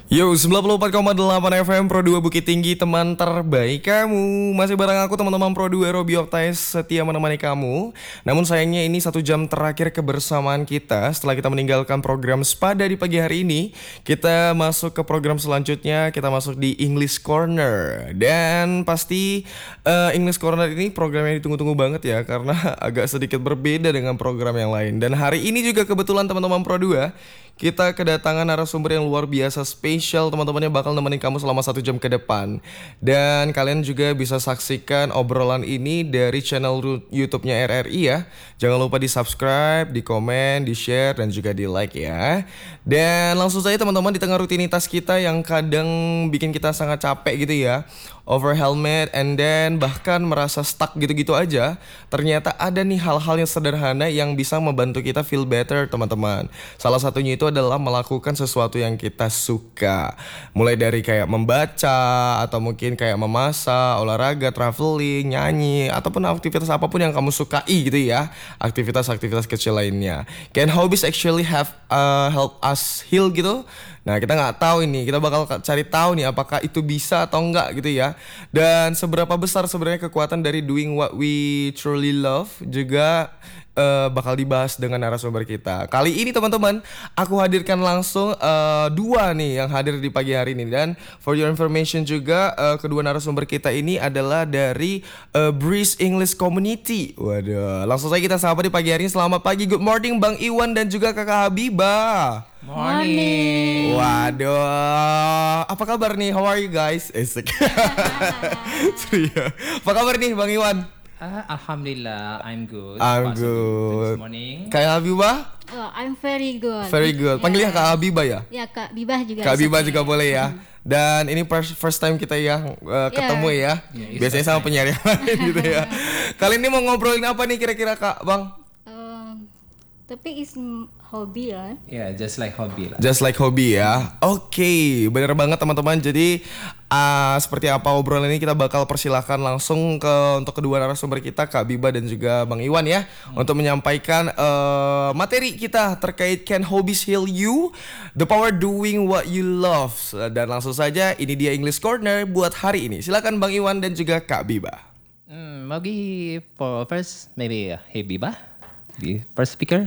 Yo, 94,8 FM Pro 2 Bukit Tinggi, teman terbaik kamu. Masih bareng aku teman-teman Pro 2 Robi Oktais setia menemani kamu. Namun sayangnya ini 1 jam terakhir kebersamaan kita. Setelah kita meninggalkan program Spada di pagi hari ini, kita masuk ke program selanjutnya. Kita masuk di English Corner. Dan pasti English Corner ini program yang ditunggu-tunggu banget ya, karena agak sedikit berbeda dengan program yang lain. Dan hari ini juga kebetulan teman-teman Pro 2, kita kedatangan narasumber yang luar biasa spesial. Teman-temannya bakal nemenin kamu selama 1 jam ke depan. Dan kalian juga bisa saksikan obrolan ini dari channel YouTube-nya RRI ya. Jangan lupa di subscribe, di komen, di share, dan juga di like ya. Dan langsung saja teman-teman, di tengah rutinitas kita yang kadang bikin kita sangat capek gitu ya, over helmet and then bahkan merasa stuck gitu-gitu aja, ternyata ada nih hal-hal yang sederhana yang bisa membantu kita feel better teman-teman. Salah satunya itu adalah melakukan sesuatu yang kita suka. Mulai dari kayak membaca, atau mungkin kayak memasak, olahraga, traveling, nyanyi, ataupun aktivitas apapun yang kamu sukai gitu ya. Aktivitas-aktivitas kecil lainnya. Can hobbies actually help us heal gitu? Nah, kita nggak tahu ini, kita bakal cari tahu nih apakah itu bisa atau enggak gitu ya. Dan seberapa besar sebenarnya kekuatan dari doing what we truly love juga bakal dibahas dengan narasumber kita. Kali ini teman-teman, aku hadirkan langsung dua nih yang hadir di pagi hari ini. Dan for your information juga, kedua narasumber kita ini adalah dari Breeze English Community. Waduh, langsung saja kita sapa di pagi hari ini. Selamat pagi, good morning Bang Iwan dan juga Kakak Habibah. Morning. Waduh, apa kabar nih? How are you guys? Esek. Apa kabar nih Bang Iwan? Alhamdulillah, I'm good. I'm Positive good. This morning. Kak Habibah? Oh, I'm very good. Very good. Panggilnya Kak Habibah ya? Ya, Kak Bibah juga. Kak Habibah okay. juga boleh ya. Dan ini first time kita ya ketemu ya. Biasanya sama penyiar yang lain gitu ya. Kali ini mau ngobrolin apa nih kira-kira Kak Bang? Tapi is hobi lah. Yeah, just like hobby lah. Just like hobby ya. Oke, bener banget teman-teman. Jadi seperti apa obrolan ini, kita bakal persilahkan langsung untuk kedua narasumber kita, Kak Biba dan juga Bang Iwan ya, untuk menyampaikan materi kita terkait Can Hobbies Heal You? The Power Doing What You Love. Dan langsung saja, ini dia English Corner buat hari ini. Silakan Bang Iwan dan juga Kak Biba. Maybe for first, maybe Biba, the first speaker.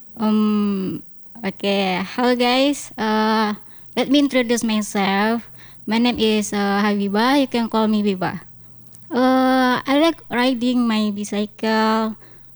Okay. Hello guys. Let me introduce myself. My name is Habibah. You can call me Biba. I like riding my bicycle.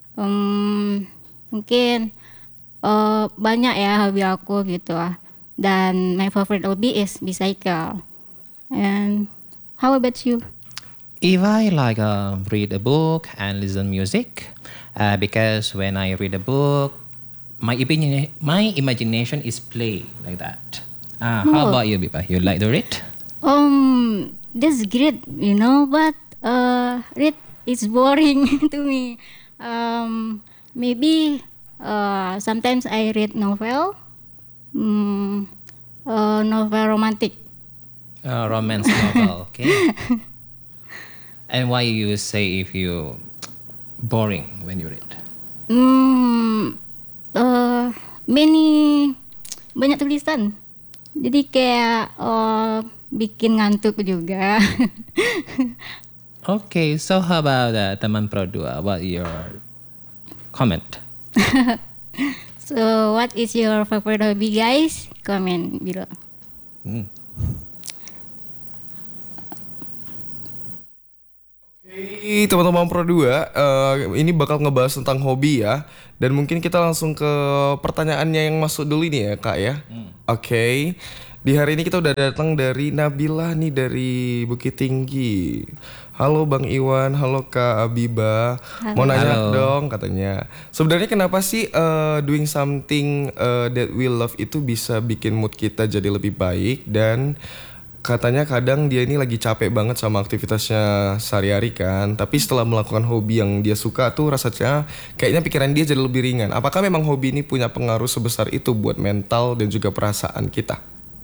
Mungkin banyak ya hobi aku gitu. Dan my favorite hobby is bicycle. And how about you? If I like read a book and listen music, because when I read a book, my imagination is play like that. How about you, Biba? You like to read? That's great, but read is boring to me. Maybe sometimes I read novel, novel romantic. Romance novel, okay. And why you say if you boring when you read? Banyak tulisan. Jadi kayak bikin ngantuk juga. Okay, so how about teman Pro 2? What your comment? So what is your favorite hobby guys? Comment below. Oke, teman-teman Pro 2, ini bakal ngebahas tentang hobi ya. Dan mungkin kita langsung ke pertanyaannya yang masuk dulu nih ya Kak ya. Oke. Di hari ini kita udah datang dari Nabila nih dari Bukit Tinggi. Halo Bang Iwan, halo Kak Abiba. Mau nanya dong katanya. Sebenarnya kenapa sih doing something that we love itu bisa bikin mood kita jadi lebih baik, dan katanya kadang dia ini lagi capek banget sama aktivitasnya sehari-hari kan, tapi setelah melakukan hobi yang dia suka tuh rasanya kayaknya pikiran dia jadi lebih ringan. Apakah memang hobi ini punya pengaruh sebesar itu buat mental dan juga perasaan kita?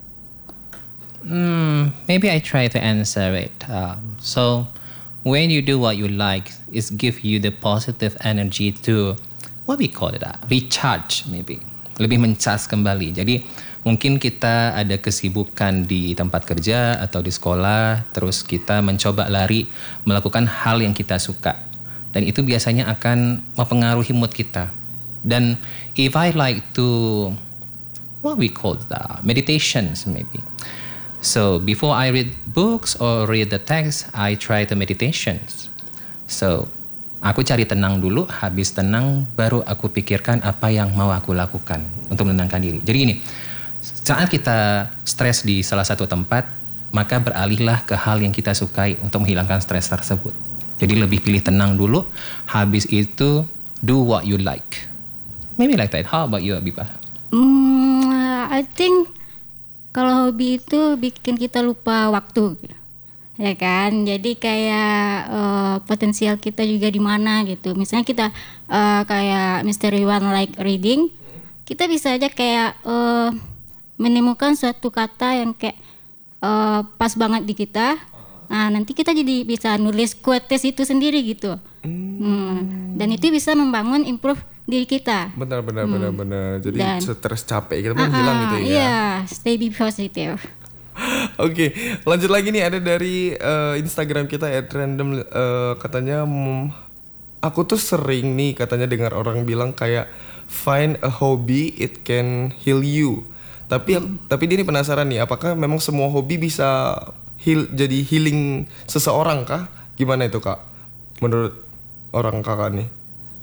Maybe I try to answer it. So when you do what you like, it give you the positive energy to what we call it, recharge maybe. Lebih mencas kembali. Jadi Mungkin kita ada kesibukan di tempat kerja atau di sekolah, terus kita mencoba lari melakukan hal yang kita suka. Dan itu biasanya akan mempengaruhi mood kita. Dan if I like to, what we call that, meditations maybe. So before I read books or read the text, I try the meditations. So aku cari tenang dulu, habis tenang baru aku pikirkan apa yang mau aku lakukan untuk menenangkan diri. Jadi gini, saat kita stres di salah satu tempat, maka beralihlah ke hal yang kita sukai untuk menghilangkan stres tersebut. Jadi lebih pilih tenang dulu, habis itu do what you like. Maybe like that. How about you, Abibah? I think kalau hobi itu bikin kita lupa waktu, ya kan? Jadi kayak potensial kita juga di mana gitu. Misalnya kita kayak Mr. Iwan like reading, kita bisa aja kayak menemukan suatu kata yang kayak pas banget di kita. Nah, nanti kita jadi bisa nulis quotes itu sendiri gitu. Dan itu bisa membangun improve diri kita. Benar. Jadi stres capek kita pun hilang gitu ya. Iya, stay be positive. Oke, lanjut lagi nih, ada dari Instagram kita @random, katanya aku tuh sering nih katanya dengar orang bilang kayak find a hobby, it can heal you. Tapi dia ini penasaran nih, apakah memang semua hobi bisa jadi healing seseorang kah? Gimana itu Kak? Menurut orang Kakak nih?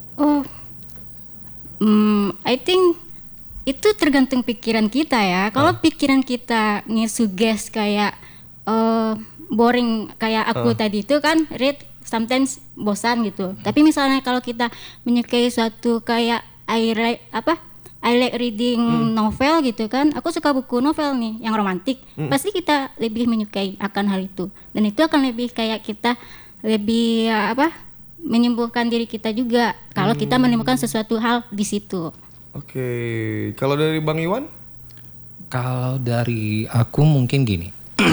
I think itu tergantung pikiran kita ya. Kalau pikiran kita ngesuggest kayak boring kayak aku tadi itu kan, read sometimes bosan gitu. Tapi misalnya kalau kita menyukai suatu kayak I like reading novel gitu kan. Aku suka buku novel nih yang romantik. Pasti kita lebih menyukai akan hal itu. Dan itu akan lebih kayak kita lebih menyembuhkan diri kita juga kalau kita menemukan sesuatu hal di situ. Oke. Kalau dari Bang Iwan? Kalau dari aku mungkin gini.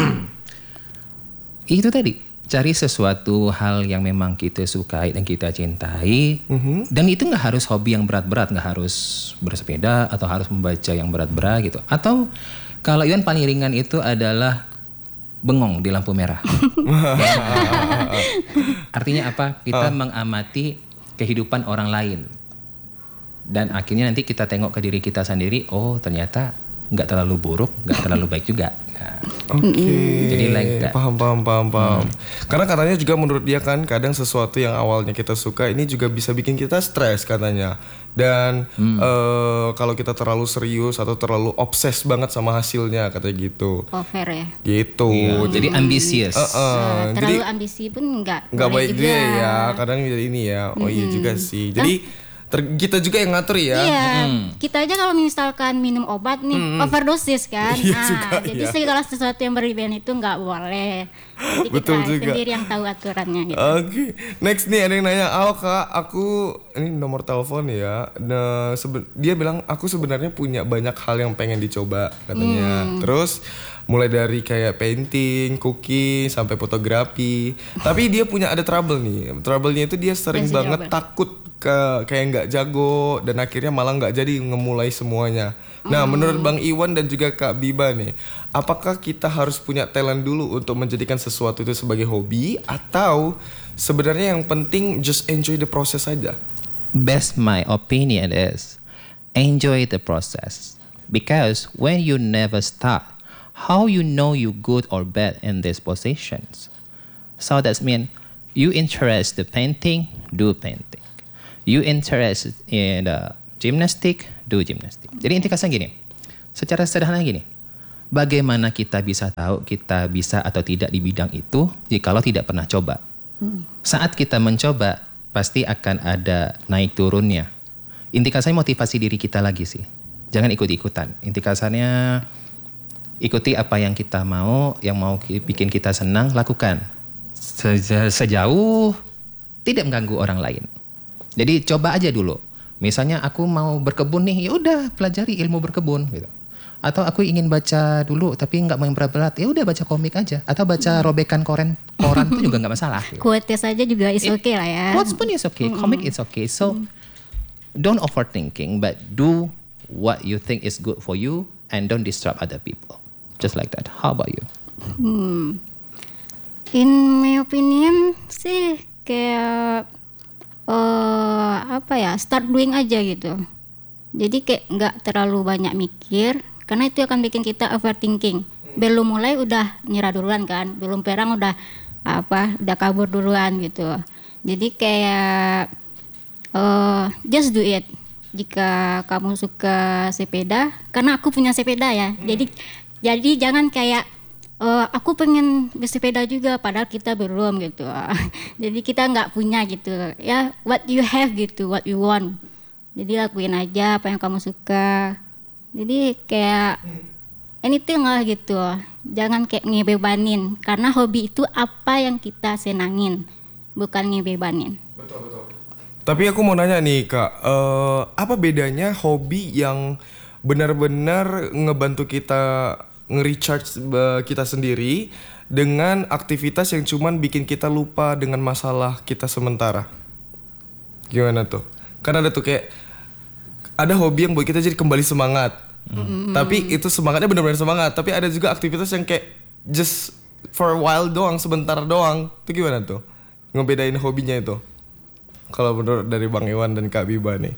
Itu tadi, cari sesuatu hal yang memang kita sukai dan kita cintai. Dan itu gak harus hobi yang berat-berat, gak harus bersepeda atau harus membaca yang berat-berat gitu. Atau kalau Iwan paling ringan itu adalah bengong di lampu merah. Artinya apa? Kita mengamati kehidupan orang lain. Dan akhirnya nanti kita tengok ke diri kita sendiri, oh ternyata gak terlalu buruk, gak terlalu baik juga. Oke. Jadi like that. Paham. Karena katanya juga menurut dia kan kadang sesuatu yang awalnya kita suka ini juga bisa bikin kita stres katanya. Dan kalau kita terlalu serius atau terlalu obses banget sama hasilnya katanya gitu. Over ya. Gitu. Iya, jadi ambisius. Terlalu ambisi pun nggak baik juga. juga ya. Kadang ini ya. Oh iya juga sih. Jadi kita juga yang ngatur ya. Iya, kita aja kalau misalkan minum obat nih overdosis kan. Iya juga, jadi iya. segala sesuatu yang berlebihan itu nggak boleh. Jadi Betul kita juga. sendiri yang tahu aturannya gitu. Oke, next nih ada yang nanya, "Halo Kak, aku ini nomor telepon ya." Nah, dia bilang aku sebenarnya punya banyak hal yang pengen dicoba katanya. Terus mulai dari kayak painting, cooking, sampai fotografi. Tapi dia punya ada trouble nih. Trouble-nya itu dia sering Masih banget trouble. takut kayak nggak jago dan akhirnya malah nggak jadi ngemulai semuanya. Nah, menurut Bang Iwan dan juga Kak Biba nih, apakah kita harus punya talent dulu untuk menjadikan sesuatu itu sebagai hobi atau sebenarnya yang penting just enjoy the process aja? Best my opinion is enjoy the process, because when you never start, how you know you good or bad in these positions? So that means you interest the painting, do painting. You interested in gymnastic, do gymnastic. Jadi inti kasar gini, secara sederhana gini, bagaimana kita bisa tahu kita bisa atau tidak di bidang itu jikalau tidak pernah coba? Saat kita mencoba, pasti akan ada naik turunnya. Inti kasarnya motivasi diri kita lagi sih. Jangan ikut-ikutan. Inti kasarnya ikuti apa yang kita mau, yang mau bikin kita senang, lakukan. Sejauh tidak mengganggu orang lain. Jadi coba aja dulu. Misalnya aku mau berkebun nih, ya udah pelajari ilmu berkebun gitu. Atau aku ingin baca dulu tapi nggak mau yang berat-berat, ya udah baca komik aja. Atau baca robekan koran itu juga nggak masalah. Gitu. Quotes saja juga is okay lah ya. Quotes pun is okay, comic is okay. So don't overthinking, but do what you think is good for you and don't disturb other people. Just like that. How about you? In my opinion sih kayak start doing aja gitu. Jadi kayak nggak terlalu banyak mikir karena itu akan bikin kita overthinking. Belum mulai udah nyerah duluan kan, belum perang udah kabur duluan gitu. Jadi kayak just do it. Jika kamu suka sepeda, karena aku punya sepeda ya. Jadi jangan kayak aku pengen bersepeda juga padahal kita belum gitu. Jadi kita nggak punya gitu. Ya what you have gitu, what you want. Jadi lakuin aja apa yang kamu suka. Jadi kayak anything lah gitu. Jangan kayak ngebebanin karena hobi itu apa yang kita senangin, bukan ngebebanin. Betul. Tapi aku mau nanya nih Kak, apa bedanya hobi yang benar-benar ngebantu kita nge-recharge kita sendiri dengan aktivitas yang cuman bikin kita lupa dengan masalah kita sementara? Gimana tuh? Karena ada tuh kayak ada hobi yang buat kita jadi kembali semangat. Tapi itu semangatnya benar-benar semangat. Tapi ada juga aktivitas yang kayak just for a while doang, sebentar doang. Itu gimana tuh? Ngebedain hobinya itu? Kalau menurut dari Bang Iwan dan Kak Biba nih.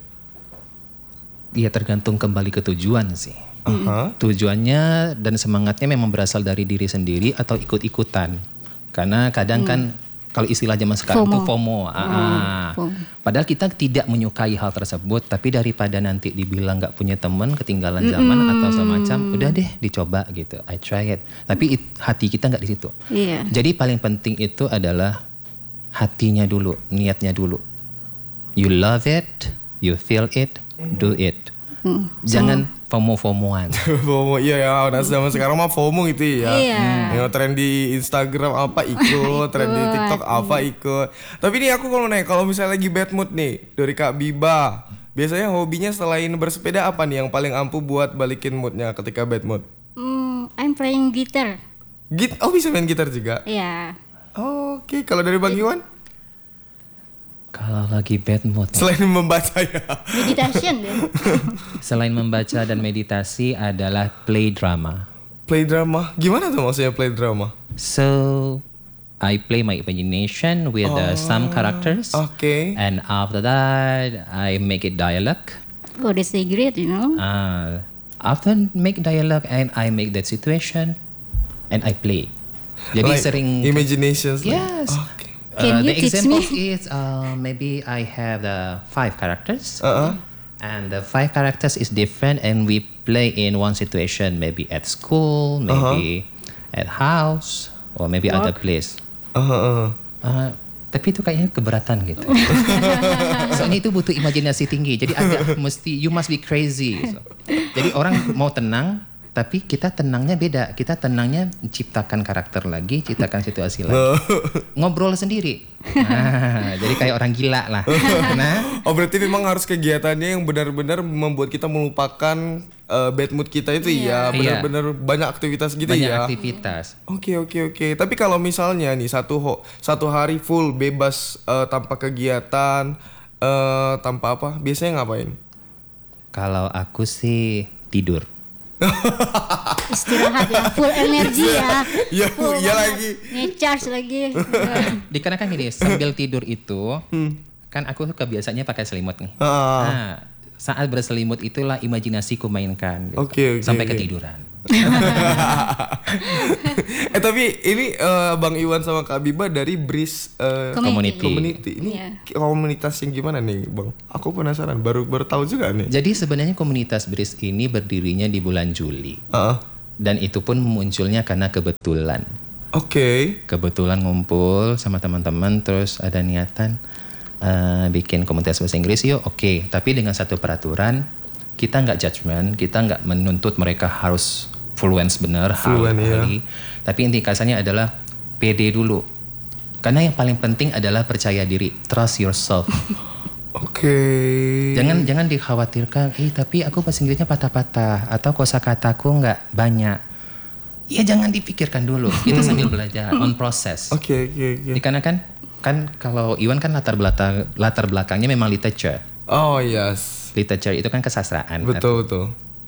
Ya tergantung kembali ke tujuan sih. Tujuannya dan semangatnya memang berasal dari diri sendiri atau ikut-ikutan. Karena kadang kan kalau istilah zaman sekarang itu FOMO. Padahal kita tidak menyukai hal tersebut, tapi daripada nanti dibilang nggak punya teman, ketinggalan zaman atau semacam, udah deh dicoba gitu. I try it. Tapi hati kita nggak di situ. Iya. Jadi paling penting itu adalah hatinya dulu, niatnya dulu. You love it, you feel it, do it. Jangan FOMO-FOMOan. FOMO, iya ya, nah zaman sekarang mah FOMO gitu ya. Iya. Yang tren di Instagram apa ikut, tren di TikTok apa ikut. Tapi nih aku kalau misalnya lagi bad mood nih dari Kak Biba, biasanya hobinya selain bersepeda apa nih yang paling ampuh buat balikin moodnya ketika bad mood? I'm playing guitar. Oh bisa main gitar juga? Iya. Oke, kalau dari Bang Iwan? Kalau lagi bad mood, Selain membaca ya. Meditation deh. selain membaca dan meditasi adalah play drama. Play drama, gimana tuh maksudnya play drama? So I play my imagination with some characters. Oke. And after that, I make it dialogue. Oh, that's so great, you know. After make dialogue and I make that situation and I play. Jadi Like sering imaginations. Yes. Oke. Can you The teach example me? is maybe I have the 5 characters. Uh-uh. And the 5 characters is different and we play in one situation, maybe at school, maybe at house, or maybe other place. Tapi itu kayaknya keberatan gitu. Soalnya itu butuh imajinasi tinggi. Jadi agak you must be crazy. So. Jadi orang mau tenang, tapi kita tenangnya beda. Kita tenangnya menciptakan karakter lagi, ciptakan situasi lagi. Ngobrol sendiri. Jadi kayak orang gila lah. Nah, Berarti memang harus kegiatannya yang benar-benar membuat kita melupakan bad mood kita itu ya. Benar-benar banyak aktivitas gitu banyak ya. aktivitas. Oke. Tapi kalau misalnya nih satu hari full bebas tanpa kegiatan, tanpa apa? Biasanya ngapain? Kalau aku sih tidur. Istirahat ya, full energi ya. Iya, Full iya banget. lagi. Nge-charge lagi. Dikarenakan gini, sambil tidur itu, kan aku kebiasaannya pakai selimut nih. Nah, saat berselimut itulah imajinasiku mainkan. Gitu, Oke, sampai oke. ketiduran. Tapi ini Bang Iwan sama Kak Biba dari Breeze Community. Ini Iya. komunitas yang gimana nih, Bang? Aku penasaran, baru tahu juga nih. Jadi sebenarnya komunitas BRIS ini berdirinya di bulan Juli. Dan itu pun munculnya karena kebetulan. Oke. Kebetulan ngumpul sama teman-teman, terus ada niatan bikin komunitas bahasa Inggris yuk. Oke. Tapi dengan satu peraturan, kita nggak judgement, kita nggak menuntut mereka harus fluence bener, ahli. Tapi inti kasarnya adalah pede dulu. Karena yang paling penting adalah percaya diri, trust yourself. Oke. Jangan dikhawatirkan, tapi aku bahasa Inggrisnya patah-patah atau kosakataku nggak banyak. Ya jangan dipikirkan dulu, kita sambil belajar on process. Oke. Karena kan kalau Iwan kan latar belakangnya memang literature. Oh yes. Literature itu kan kesastraan. Betul.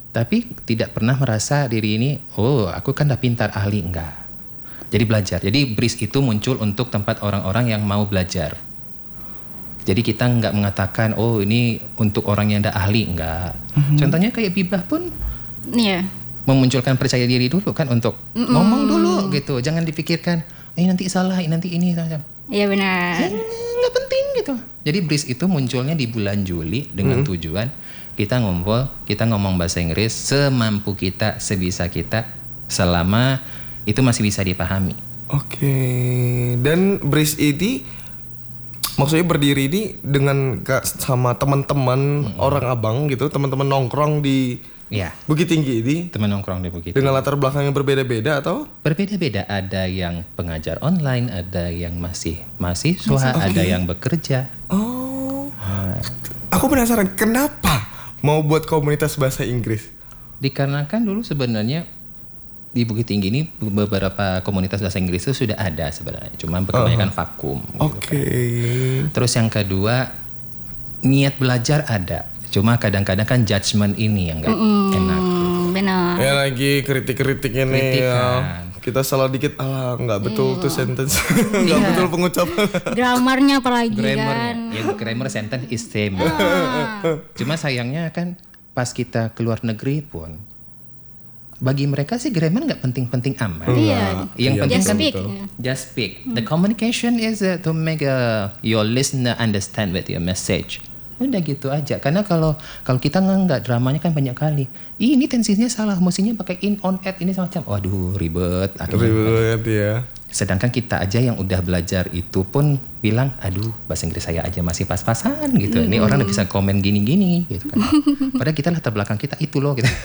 Tapi tidak pernah merasa diri ini, oh aku kan udah pintar, ahli, enggak. Jadi belajar. Jadi BRIS itu muncul untuk tempat orang-orang yang mau belajar. Jadi kita nggak mengatakan, oh ini untuk orang yang udah ahli, enggak. Contohnya kayak Bibah pun Iya. memunculkan percaya diri dulu kan untuk ngomong dulu gitu. Jangan dipikirkan, nanti salah, nanti ini macam. Iya benar. Nggak penting gitu. Jadi BRIS itu munculnya di bulan Juli dengan tujuan kita ngumpul, kita ngomong bahasa Inggris semampu kita, sebisa kita, selama itu masih bisa dipahami. Oke. Dan BRIS ini maksudnya berdiri ini dengan sama teman-teman orang Abang gitu, teman-teman nongkrong di Ya, Bukit Tinggi ini teman nongkrong di Bukit. dengan latar belakang yang berbeda-beda atau? Berbeda-beda, ada yang pengajar online, ada yang masih mahasiswa, ada yang bekerja. Oh. Aku penasaran kenapa mau buat komunitas bahasa Inggris? Dikarenakan dulu sebenarnya di Bukit Tinggi ini beberapa komunitas bahasa Inggris itu sudah ada sebenarnya, cuma kebanyakan vakum. Oke. Terus yang kedua, niat belajar ada, cuma kadang-kadang kan judgement ini yang nggak enak. Benar. Ya lagi kritik-kritik ini ya. Kritikan. Kita salah dikit, nggak betul tuh sentence, nggak betul pengucapan. Grammarnya apalagi Grammarnya, kan. ya grammar sentence is same. Cuma sayangnya kan pas kita keluar negeri pun, bagi mereka sih grammar nggak penting-penting amat. Iya. Yang penting Just kan speak. just speak. The communication is to make your listener understand with your message. Udah gitu aja. Karena kalau kita nggak, dramanya kan banyak kali. Ini tensinya salah, mestinya pakai in, on, at, ini semacam. Waduh, ribet. Akhirnya. Ribet banget ya. Sedangkan kita aja yang udah belajar itu pun bilang, aduh bahasa Inggris saya aja masih pas-pasan gitu. Ini orang udah bisa komen gini-gini gitu kan. Padahal kita latar belakang kita itu loh gitu.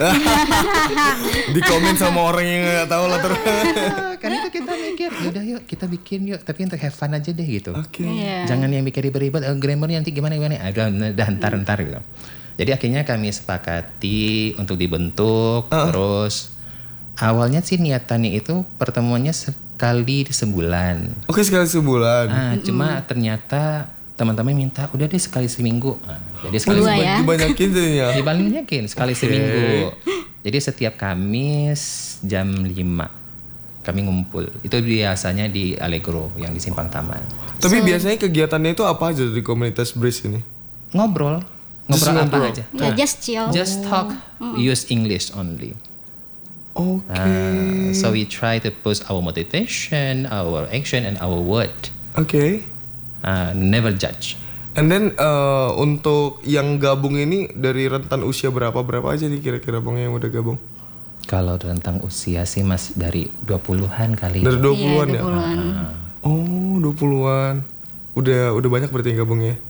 Di komen sama orang yang nggak tahu latar. Kan itu kita mikir, yaudah yuk kita bikin yuk. Tapi untuk have fun aja deh gitu. Oke. Iya. Jangan yang mikir ribet-ribet, grammarnya nanti gimana. Udah ntar gitu. Jadi akhirnya kami sepakati untuk dibentuk. Terus awalnya sih niatannya itu pertemuannya sekali sebulan. Oke, sekali sebulan. Cuma ternyata teman-teman minta udah deh sekali seminggu. Jadi sekali Dua ya. Dibanyakin jadinya. dibanyakin sekali seminggu. Jadi setiap Kamis jam 5 kami ngumpul. Itu biasanya di Allegro yang di Simpang Taman. Tapi biasanya kegiatannya itu apa aja di komunitas BRIS ini? Ngobrol Just apa ngobrol. aja. Ya just chill. Just talk, use English only. Oke. So we try to push our motivation, our action, and our word. Oke. Never judge. And then untuk yang gabung ini dari rentan usia berapa aja nih kira-kira Bang yang udah gabung? Kalau tentang usia sih mas dari 20-an kali. Dari 20-an Iya, ya? 20-an. Oh, 20-an. Udah banyak berarti yang gabung ya?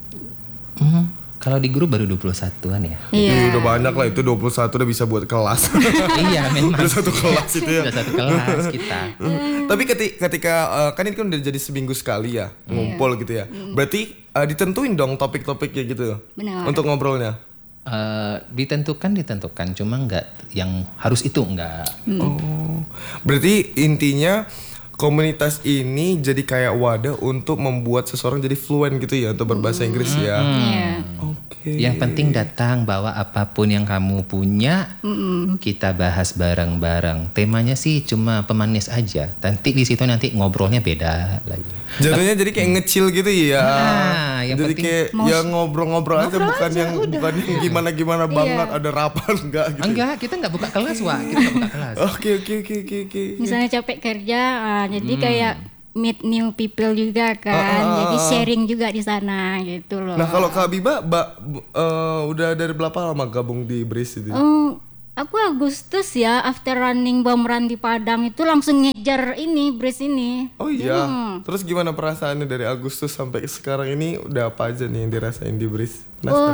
Kalau di grup baru 21-an ya. Iya. Udah banyak lah, itu 21 udah bisa buat kelas. Iya memang. Udah satu kelas itu ya. Udah satu kelas kita. Tapi ketika kan ini kan udah jadi seminggu sekali ya ngumpul gitu ya. Berarti ditentuin dong topik-topiknya gitu. Benar. Untuk ngobrolnya. Ditentukan, cuma nggak yang harus itu nggak. Oh. Berarti intinya komunitas ini jadi kayak wadah untuk membuat seseorang jadi fluent gitu ya untuk berbahasa Inggris ya. Iya. Oke. Yang penting datang bawa apapun yang kamu punya, kita bahas bareng-bareng. Temanya sih cuma pemanis aja. Nanti di situ nanti ngobrolnya beda lagi. Jatuhnya jadi kayak ngecil gitu ya. yang Jadi penting kayak ya ngobrol-ngobrol aja bukan yang gimana-gimana banget ada rapat enggak gitu. Enggak, kita nggak buka kelas, Wak. Kita nggak buka kelas. Oke. Misalnya capek kerja, jadi kayak meet new people juga kan. Jadi sharing juga di sana gitu loh. Nah, kalau Kak Biba udah dari berapa lama gabung di BRIS itu? Aku Agustus ya, after running bom run di Padang itu langsung ngejar ini BRIS ini. Oh iya. Terus gimana perasaannya dari Agustus sampai sekarang ini udah apa aja nih yang dirasain di BRIS?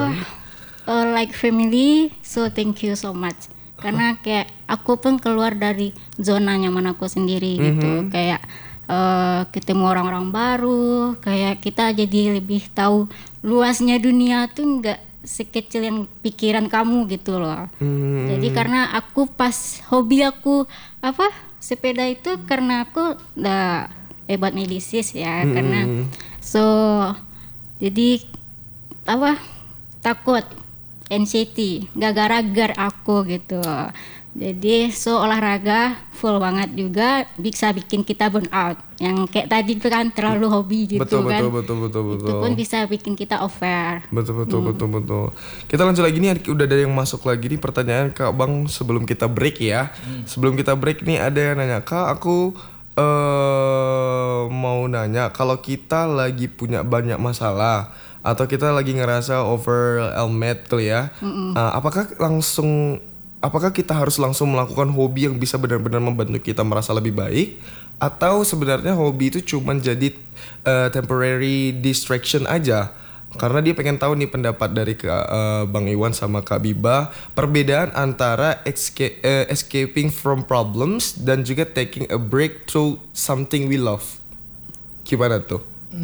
Like family, so thank you so much. Karena kayak aku pun keluar dari zona nyaman aku sendiri gitu. Kayak ketemu orang-orang baru, kayak kita jadi lebih tahu luasnya dunia tuh nggak sekecil yang pikiran kamu gitu loh. Jadi karena aku pas hobi aku sepeda itu karena aku udah hebat medisis ya, karena so jadi takut anxiety, gara-gara GERD aku gitu. Jadi olahraga full banget juga bisa bikin kita burn out. Yang kayak tadi itu kan terlalu hobi gitu kan. Betul. Itu pun bisa bikin kita over. Betul. Kita lanjut lagi nih, udah ada yang masuk lagi nih pertanyaan Kak Bang sebelum kita break ya. Sebelum kita break nih ada yang nanya, Kak aku mau nanya kalau kita lagi punya banyak masalah atau kita lagi ngerasa overwhelmed kali ya. Apakah kita harus langsung melakukan hobi yang bisa benar-benar membantu kita merasa lebih baik, atau sebenarnya hobi itu cuma jadi temporary distraction aja? Karena dia pengen tahu nih pendapat dari Bang Iwan sama Kak Biba, perbedaan antara escaping from problems dan juga taking a break through something we love. Gimana tuh?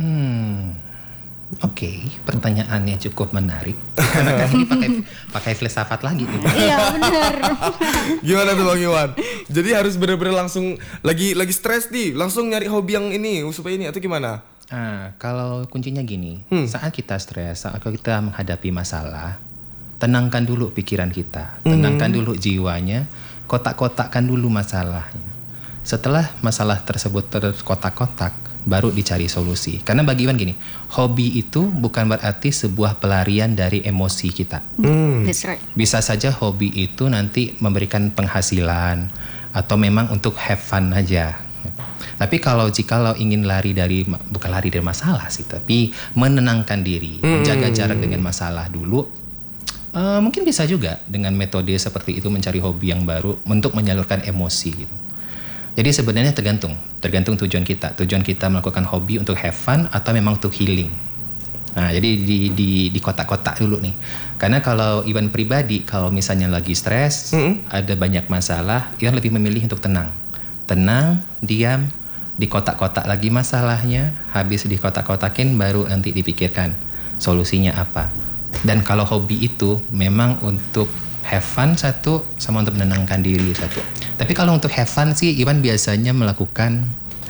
Oke, pertanyaannya cukup menarik. Karena kan ini pakai filsafat lagi nih. Iya benar. Gimana tuh Bang Iwan? Jadi harus bener-bener langsung lagi stres nih, langsung nyari hobi yang ini supaya ini, atau gimana? Kalau kuncinya gini, saat kita stres, saat kita menghadapi masalah, tenangkan dulu pikiran kita, tenangkan dulu jiwanya, kotak-kotakkan dulu masalahnya. Setelah masalah tersebut terkotak-kotak, baru dicari solusi. Karena bagi Iwan gini, hobi itu bukan berarti sebuah pelarian dari emosi kita. That's right. Bisa saja hobi itu nanti memberikan penghasilan atau memang untuk have fun aja. Tapi jikalau ingin bukan lari dari masalah sih, tapi menenangkan diri, menjaga jarak dengan masalah dulu, mungkin bisa juga dengan metode seperti itu mencari hobi yang baru untuk menyalurkan emosi gitu. Jadi sebenarnya tergantung tujuan kita. Tujuan kita melakukan hobi untuk have fun atau memang untuk healing. Nah, jadi di kotak-kotak dulu nih. Karena kalau Iwan pribadi, kalau misalnya lagi stres, ada banyak masalah, Iwan lebih memilih untuk tenang. Tenang, diam, di kotak-kotak lagi masalahnya, habis di kotak-kotakin baru nanti dipikirkan solusinya apa. Dan kalau hobi itu memang untuk have fun satu, sama untuk menenangkan diri satu. Tapi kalau untuk have fun sih, Iwan biasanya melakukan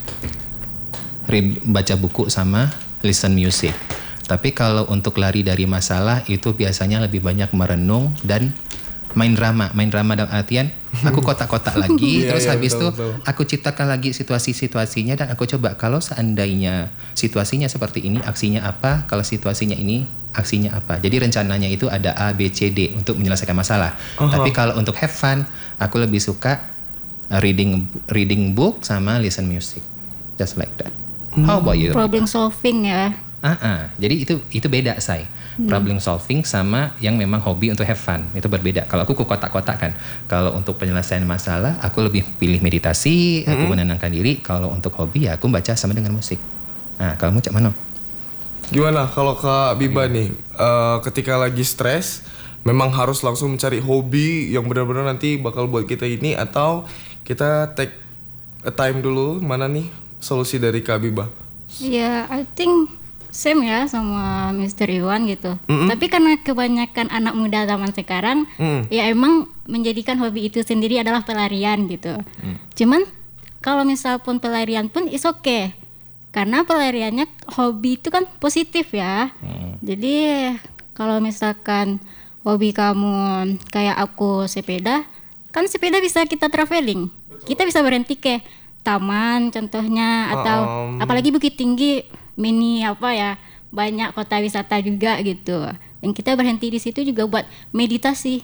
baca buku sama listen music. Tapi kalau untuk lari dari masalah itu biasanya lebih banyak merenung dan main drama dalam artian aku kotak-kotak lagi, terus habis itu aku ciptakan lagi situasi-situasinya dan aku coba kalau seandainya situasinya seperti ini aksinya apa, kalau situasinya ini aksinya apa. Jadi rencananya itu ada A, B, C, D untuk menyelesaikan masalah. Tapi kalau untuk have fun, aku lebih suka reading book sama listen music, just like that. How about you? Problem solving ya. Jadi itu beda say. Problem solving sama yang memang hobi untuk have fun itu berbeda. Kalau aku kotak-kotak kan. Kalau untuk penyelesaian masalah aku lebih pilih meditasi, aku menenangkan diri. Kalau untuk hobi ya aku baca sama dengan musik. Nah, kalau Cak Mano? Gimana kalau Kak Biba nih, ketika lagi stres, memang harus langsung mencari hobi yang benar-benar nanti bakal buat kita ini, atau kita take a time dulu? Mana nih solusi dari Kak Biba? Ya, I think same ya sama Mr. Iwan gitu. Tapi karena kebanyakan anak muda zaman sekarang, ya emang menjadikan hobi itu sendiri adalah pelarian gitu. Cuman kalau misal pun pelarian pun is okay. Karena pelariannya hobi itu kan positif ya. Jadi kalau misalkan hobi kamu kayak aku sepeda, kan sepeda bisa kita traveling. Kita bisa berhenti ke taman contohnya, atau apalagi Bukit Tinggi mini banyak kota wisata juga gitu. Yang kita berhenti di situ juga buat meditasi.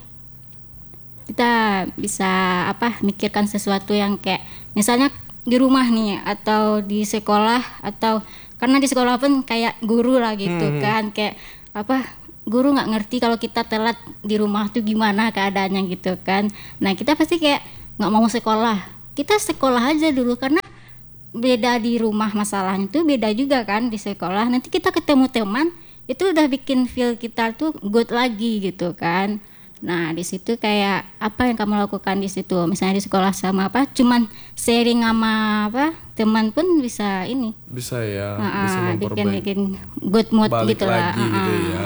Kita bisa mikirkan sesuatu yang kayak misalnya di rumah nih atau di sekolah, atau karena di sekolah pun kayak guru lah gitu kan, kayak guru nggak ngerti kalau kita telat di rumah tuh gimana keadaannya gitu kan. Nah kita pasti kayak nggak mau sekolah, kita sekolah aja dulu, karena beda di rumah masalahnya tuh beda juga kan di sekolah. Nanti kita ketemu teman itu udah bikin feel kita tuh good lagi gitu kan. Nah di situ kayak apa yang kamu lakukan di situ, misalnya di sekolah sama cuman sharing sama teman pun bisa ini. Bisa ya, bisa memperbaiki. bikin good mood balik gitu lah. lagi gitu ya.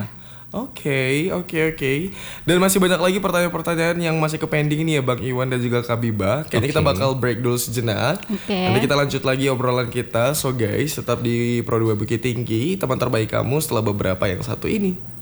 Oke. Dan masih banyak lagi pertanyaan-pertanyaan yang masih ke-pending ini ya Bang Iwan dan juga Kak Biba. Kayaknya kita bakal break dulu sejenak. Nanti kita lanjut lagi obrolan kita. So guys, tetap di Pro 2 Bukit Tinggi, teman terbaik kamu setelah beberapa yang satu ini.